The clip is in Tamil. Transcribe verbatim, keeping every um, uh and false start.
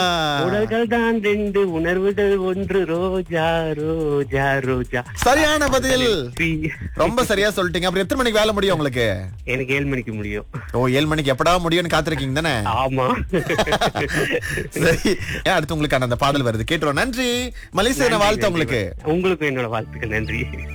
உடல்கள் தான் ரெண்டு, உணர்வுகள் ஒன்று. ரோஜா ரோஜா ரோஜா. சரியான பதில். சி- ரொம்ப சரியா சொல்லிட்டீங்க. அப்புறம் எத்தனை மணிக்கு வேலை முடியும் உங்களுக்கு? எனக்கு ஏழு மணிக்கு முடியும். ஓ, ஏழு மணிக்கு எப்படா முடியும்னு காத்திருக்கீங்க தானே? ஆமா. சரி, ஏன் அடுத்து உங்களுக்கான அந்த பாடல் வருது, கேட்டுரும். நன்றி மலேசியா, வாழ்த்து உங்களுக்கு. உங்களுக்கு என்னோட வாழ்த்துக்கள். நன்றி.